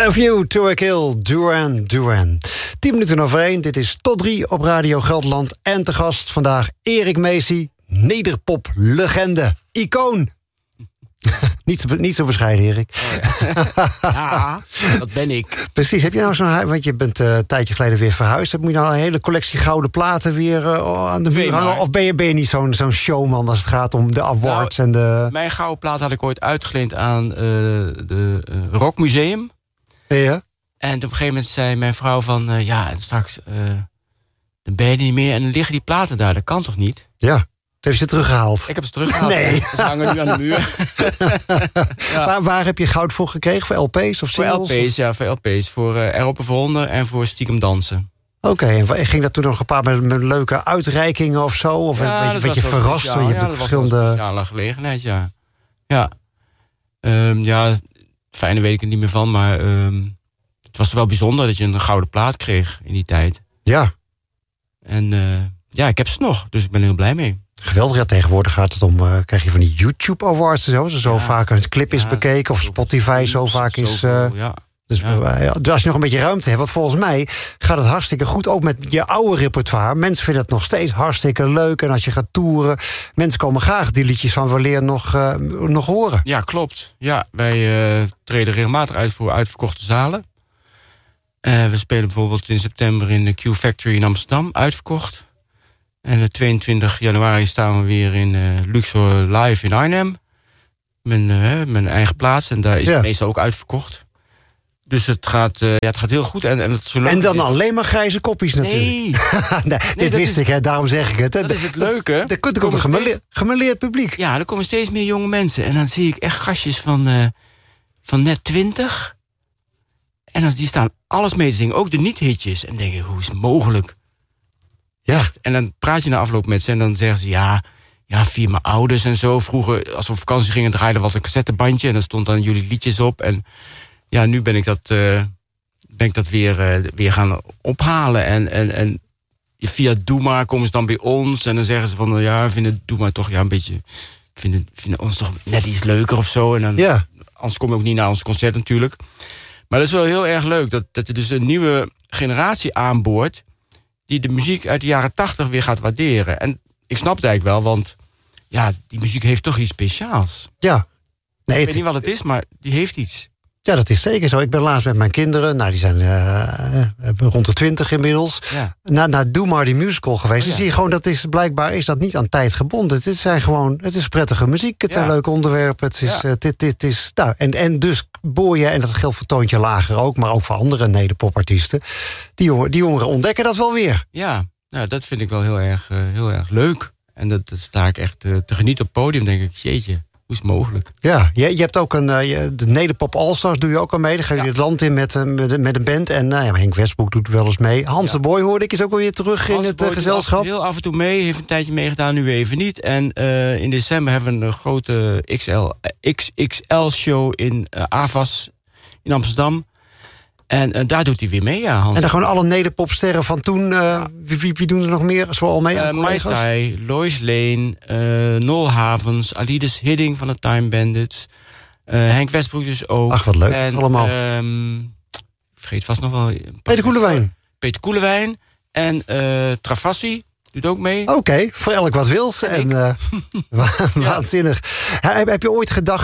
A View to a Kill, Duran Duran. 10 minuten over 1, dit is Tot 3 op Radio Gelderland. En te gast vandaag Erik Meesie, nederpop-legende, icoon. Niet zo bescheiden, Erik. Ja, dat ben ik. Precies, heb je nou zo'n... Want je bent een tijdje geleden weer verhuisd. Moet je nou een hele collectie gouden platen weer aan de muur hangen? Of ben je niet zo'n showman als het gaat om de awards en de... Mijn gouden plaat had ik ooit uitgeleend aan de Rockmuseum. Ja. En op een gegeven moment zei mijn vrouw van... straks dan ben je niet meer en dan liggen die platen daar. Dat kan toch niet? Ja. Heb je ze teruggehaald? Ik heb ze teruggehaald. Nee. Ze hangen nu aan de muur. Ja. Waar heb je goud voor gekregen? Voor LP's of singles? Voor LP's, ja, voor LP's. Voor Erop en Verhonden en voor Stiekem Dansen. Oké, en ging dat toen nog gepaard met leuke uitreikingen of zo? Of een beetje verrast? Ja, je hebt verschillende... een speciale gelegenheid, ja. Ja. Fijne weet ik er niet meer van, maar het was wel bijzonder dat je een gouden plaat kreeg in die tijd. Ja. En ik heb ze nog, dus ik ben er heel blij mee. Geweldig, ja, tegenwoordig gaat het om... krijg je van die YouTube Awards en zo vaak een clip is bekeken... of Spotify zo vaak is... Dus als je nog een beetje ruimte hebt... want volgens mij gaat het hartstikke goed... ook met je oude repertoire. Mensen vinden het nog steeds hartstikke leuk. En als je gaat toeren... mensen komen graag die liedjes van weleer nog horen. Ja, klopt. Ja, wij treden regelmatig uit voor uitverkochte zalen. We spelen bijvoorbeeld in september in de Q Factory in Amsterdam. Uitverkocht. En de 22 januari staan we weer in Luxor Live in Arnhem. Mijn eigen plaats. En daar is het meestal ook uitverkocht. Dus het gaat heel goed. En dan alleen maar grijze koppies natuurlijk. Nee, dit wist ik, hè, daarom zeg ik het. Dat is het leuke. Er komt een gemêleerd publiek. Ja, er komen steeds meer jonge mensen. En dan zie ik echt gastjes van net 20. En die staan alles mee te zingen. Ook de niet-hitjes. En denk ik, hoe is het mogelijk? Ja. Echt. En dan praat je na afloop met ze en dan zeggen ze... Ja, via mijn ouders en zo. Vroeger, als we op vakantie gingen, draaiden we wat een cassettebandje... en dan stond dan jullie liedjes op. En ja, nu ben ik dat weer gaan ophalen. En via Doe Maar komen ze dan bij ons... en dan zeggen ze van, vinden Doe Maar toch een beetje... vinden ons toch net iets leuker of zo. En dan, anders kom je ook niet naar ons concert natuurlijk. Maar dat is wel heel erg leuk, dat er dus een nieuwe generatie aanboort... die de muziek uit de jaren 80 weer gaat waarderen. En ik snap het eigenlijk wel, want die muziek heeft toch iets speciaals. Ja. Nee, ik weet niet wat het is, maar die heeft iets. Ja, dat is zeker zo. Ik ben laatst met mijn kinderen, die zijn rond de 20 inmiddels... naar Doe Maar die musical geweest. Dan zie je gewoon, blijkbaar is dat niet aan tijd gebonden. Het is prettige muziek, het zijn leuke onderwerpen. Het is en dus boor je, en dat geldt voor Toontje Lager ook... maar ook voor andere nederpopartiesten. Die jongeren ontdekken dat wel weer. Ja, dat vind ik wel heel erg leuk. En dat sta ik echt te genieten op het podium, denk ik. Jeetje. Hoe is het mogelijk? Ja, je hebt ook de Nederpop Allstars doe je ook al mee. Dan ga je het land in met een band. En Henk Westbroek doet wel eens mee. Hans de Boy hoorde ik is ook alweer terug in het gezelschap. Heel af en toe mee, heeft een tijdje meegedaan, nu even niet. En in december hebben we een grote XXL-show in AVAS in Amsterdam. En daar doet hij weer mee, Hans. En dan gewoon alle nederpopsterren van toen. Wie doen er nog meer? Zoal mee? Mai Tai, Lois Lane, Nol Havens, Alides Hidding van de Time Bandits. Henk Westbroek dus ook. Ach, wat leuk, en, allemaal. Vergeet vast nog wel. Peter Koelewijn en Travassi doet ook mee. Oké, voor elk wat wils. En waanzinnig. Heb je ooit gedacht,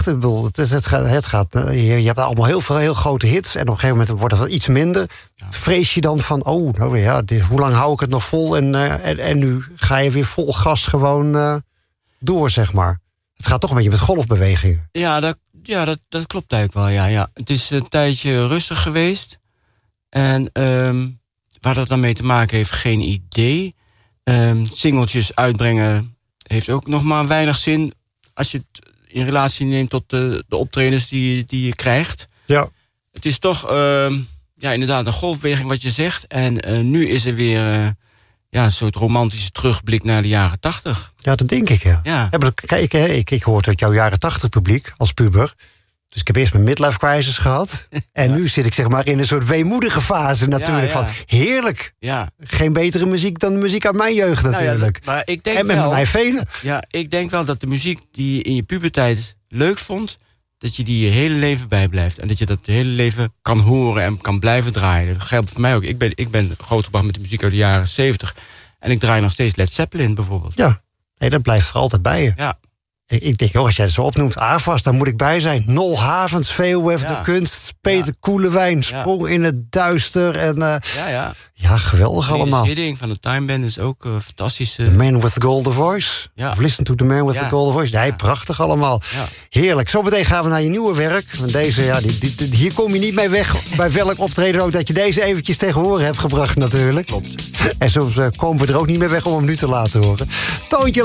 je hebt allemaal heel grote hits... en op een gegeven moment wordt het wel iets minder. Vrees je dan van, hoe lang hou ik het nog vol? En nu ga je weer vol gas gewoon door, zeg maar. Het gaat toch een beetje met golfbewegingen. Ja, dat klopt eigenlijk wel, ja. Het is een tijdje rustig geweest. En waar dat dan mee te maken heeft, geen idee... singeltjes uitbrengen heeft ook nog maar weinig zin... als je het in relatie neemt tot de optredens die je krijgt. Ja. Het is toch inderdaad een golfbeweging wat je zegt. En nu is er weer een soort romantische terugblik naar de jaren 80. Ja, dat denk ik, ja. Kijk, ik hoor uit jouw jaren 80 publiek als puber... Dus ik heb eerst mijn midlife crisis gehad. En nu zit ik zeg maar in een soort weemoedige fase natuurlijk. Van heerlijk. Ja. Geen betere muziek dan de muziek uit mijn jeugd natuurlijk. Maar ik denk en met mij velen. Ja, ik denk wel dat de muziek die je in je puberteit leuk vond... dat je die je hele leven bijblijft. En dat je dat het hele leven kan horen en kan blijven draaien. Dat geldt voor mij ook. Ik ben grootgebracht met de muziek uit de jaren 70. En ik draai nog steeds Led Zeppelin bijvoorbeeld. Ja, nee, dat blijft er altijd bij je. Ja. Ik denk, als jij het zo opnoemt, AFAS, daar moet ik bij zijn. Nol Havens, VOF de Kunst, Peter Koelewijn, Sprong in het Duister. En, ja, geweldig allemaal. De Hidding van de Time Band is ook fantastisch. The Man with the Golden Voice. Ja. Of Listen to the Man with the Golden Voice. Nee, prachtig allemaal. Ja. Heerlijk. Zometeen gaan we naar je nieuwe werk. Want deze, hier kom je niet mee weg bij welk optreden ook, dat je deze eventjes tegen horen hebt gebracht natuurlijk. Klopt. En soms komen we er ook niet mee weg om hem nu te laten horen. Toontje